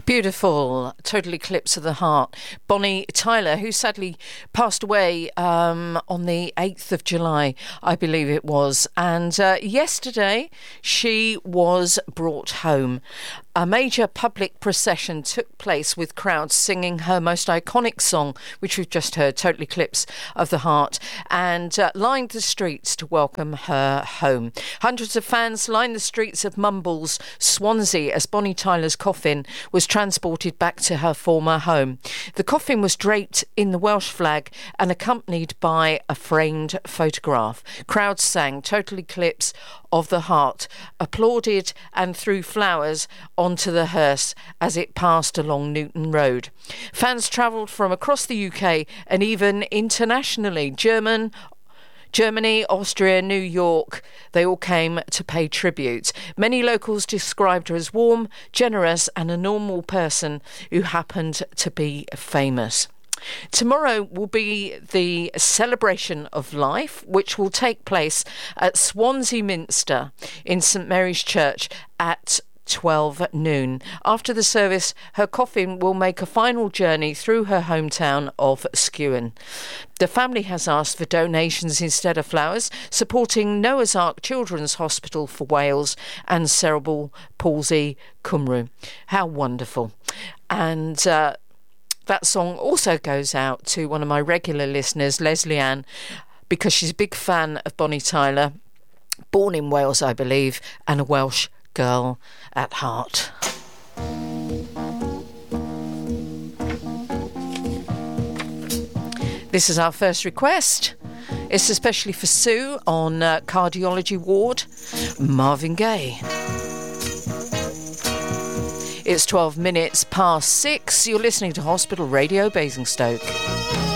Beautiful, Total Eclipse of the Heart. Bonnie Tyler, who sadly passed away on the 8th of July, I believe it was. And yesterday she was brought home. A major public procession took place with crowds singing her most iconic song, which we've just heard, Total Eclipse of the Heart, and lined the streets to welcome her home. Hundreds of fans lined the streets of Mumbles, Swansea, as Bonnie Tyler's coffin was transported back to her former home. The coffin was draped in the Welsh flag and accompanied by a framed photograph. Crowds sang Total Eclipse of the Heart, applauded and threw flowers onto the hearse as it passed along Newton Road. Fans travelled from across the UK and even internationally. Germany, Austria, New York, they all came to pay tribute. Many locals described her as warm, generous and a normal person who happened to be famous. Tomorrow will be the celebration of life, which will take place at Swansea Minster in St Mary's Church at 12 noon. After the service, her coffin will make a final journey through her hometown of Skewen. The family has asked for donations instead of flowers, supporting Noah's Ark Children's Hospital for Wales and Cerebral Palsy Cymru. How wonderful. And that song also goes out to one of my regular listeners, Leslie Ann, because she's a big fan of Bonnie Tyler, born in Wales, I believe, and a Welsh girl at heart. This is our first request. It's especially for Sue on cardiology ward, Marvin Gaye. It's 12 minutes past 6. You're listening to Hospital Radio Basingstoke.